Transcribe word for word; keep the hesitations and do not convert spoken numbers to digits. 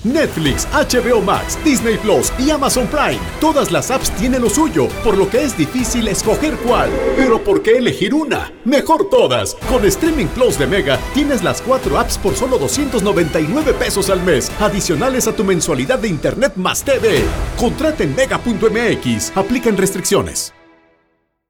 Netflix, H B O Max, Disney Plus y Amazon Prime. Todas las apps tienen lo suyo, por lo que es difícil escoger cuál. Pero ¿por qué elegir una? Mejor todas. Con Streaming Plus de Mega tienes las cuatro apps por solo doscientos noventa y nueve pesos al mes, adicionales a tu mensualidad de Internet más T V. Contrata en mega punto m x. Aplican restricciones.